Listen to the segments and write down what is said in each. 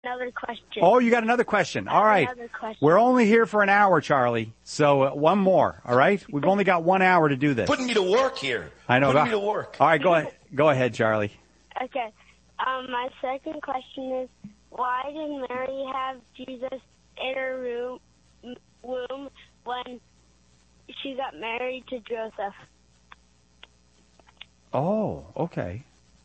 another question. Oh, you got another question. All right. Another question. We're only here for an hour, Charlie. So one more. All right. We've only got 1 hour to do this. Putting me to work here. I know. Putting me to work. All right. Go ahead, Charlie. Okay. My second question is, why did Mary have Jesus in her womb when she got married to Joseph? Oh, okay.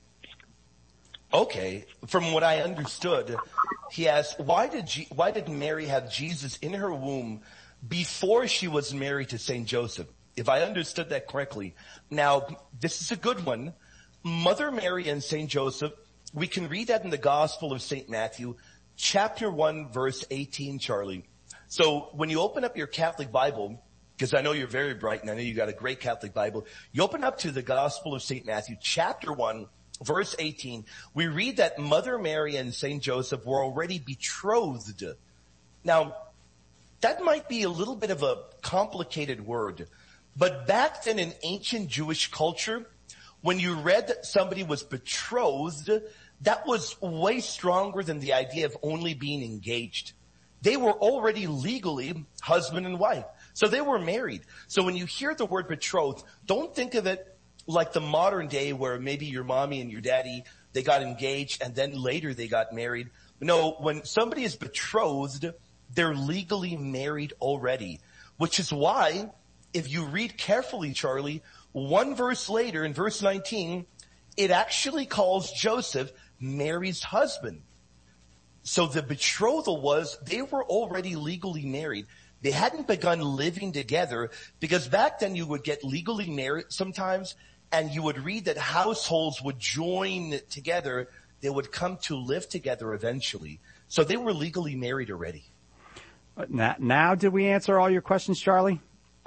Okay, from what I understood, he asked, why did Mary have Jesus in her womb before she was married to Saint Joseph? If I understood that correctly. Now, this is a good one. Mother Mary and Saint Joseph, we can read that in the Gospel of Saint Matthew, chapter 1, verse 18, Charlie. So when you open up your Catholic Bible, because I know you're very bright and I know you got a great Catholic Bible, you open up to the Gospel of Saint Matthew, chapter 1, verse 18, we read that Mother Mary and Saint Joseph were already betrothed. Now, that might be a little bit of a complicated word, but back then in ancient Jewish culture, when you read that somebody was betrothed, that was way stronger than the idea of only being engaged. They were already legally husband and wife. So they were married. So when you hear the word betrothed, don't think of it like the modern day where maybe your mommy and your daddy, they got engaged and then later they got married. No, when somebody is betrothed, they're legally married already. Which is why, if you read carefully, Charlie, one verse later in verse 19, it actually calls Joseph Mary's husband. So the betrothal was, they were already legally married. They hadn't begun living together because back then you would get legally married sometimes and you would read that households would join together. They would come to live together eventually. So they were legally married already. Now did we answer all your questions, Charlie?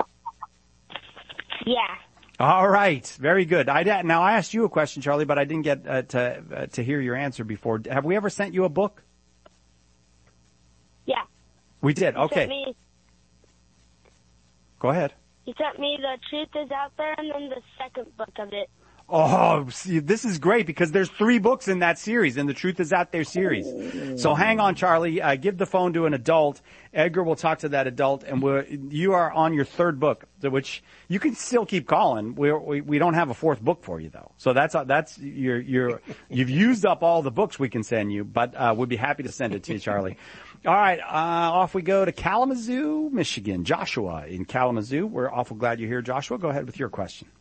Yeah. All right. Very good. Now I asked you a question, Charlie, but I didn't get to hear your answer before. Have we ever sent you a book? Yeah. We did. Okay. Go ahead. He sent me The Truth Is Out There and then the second book of it. Oh, see, this is great because there's 3 books in that series, in the Truth Is Out There series. So hang on, Charlie. Give the phone to an adult. Edgar will talk to that adult, and you are on your 3rd book, which you can still keep calling. We don't have a 4th book for you though. So you've used up all the books we can send you, but we'd be happy to send it to you, Charlie. All right, off we go to Kalamazoo, Michigan. Joshua in Kalamazoo. We're awful glad you're here, Joshua. Go ahead with your question.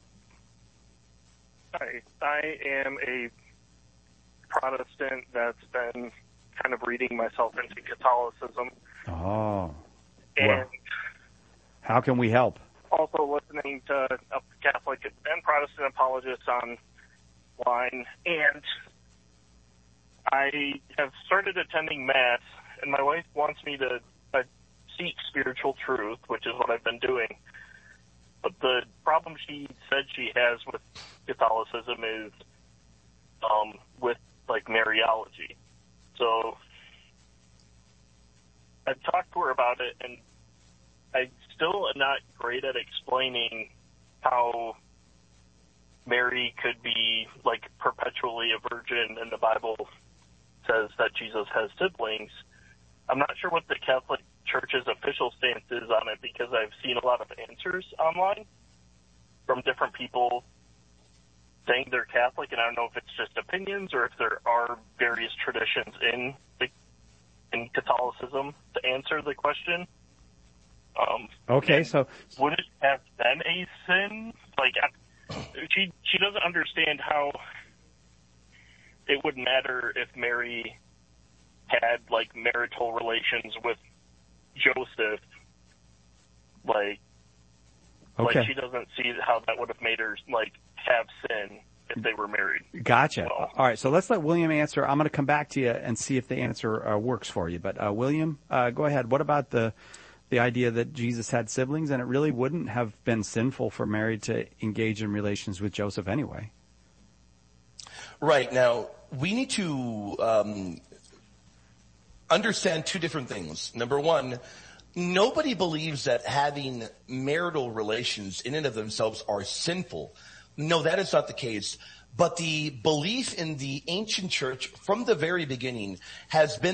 Hi, I am a Protestant that's been kind of reading myself into Catholicism. Oh. And well, how can we help? Also listening to Catholic and Protestant apologists online. And I have started attending Mass, and my wife wants me to seek spiritual truth, which is what I've been doing. But the problem she said she has with Catholicism is with, like, Mariology. So I've talked to her about it, and I still am not great at explaining how Mary could be, like, perpetually a virgin, and the Bible says that Jesus has siblings. I'm not sure what the Catholic Church's official stance is on it because I've seen a lot of answers online from different people saying they're Catholic, and I don't know if it's just opinions or if there are various traditions in Catholicism to answer the question. Okay, so would it have been a sin? Like, she doesn't understand how it would matter if Mary had, like, marital relations with Joseph. Like, okay. Like, she doesn't see how that would have made her, like, have sin if they were married. Gotcha. Well, all right, so let's let William answer. I'm going to come back to you and see if the answer works for you. But William, go ahead. What about the idea that Jesus had siblings, and it really wouldn't have been sinful for Mary to engage in relations with Joseph anyway? Right. Now, we need to understand 2 different things. Number one, nobody believes that having marital relations in and of themselves are sinful. No, that is not the case. But the belief in the ancient church from the very beginning has been